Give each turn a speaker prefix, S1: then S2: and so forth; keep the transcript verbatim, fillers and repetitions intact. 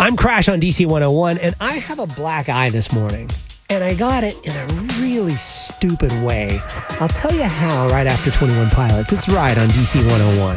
S1: I'm Crash on D C one oh one, and I have a black eye this morning. And I got it in a really stupid way. I'll tell you how right after twenty-one Pilots. It's Ride on D C one oh one.